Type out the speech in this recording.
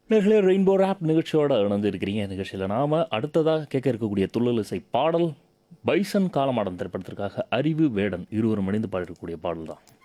நேர்களே rainbow rape நிகழ்ச்சியோட இணைந்திருக்கிறீங்க. நிகழ்ச்சியில் நாம அடுத்ததாக கேட்க இருக்கக்கூடிய துள்ளல் இசை பாடல் பைசன் காலமாடன் திரைப்படத்திற்காக அறிவு வேடன் இருவரும் இணைந்து பாடிருக்கக்கூடிய பாடல் தான்.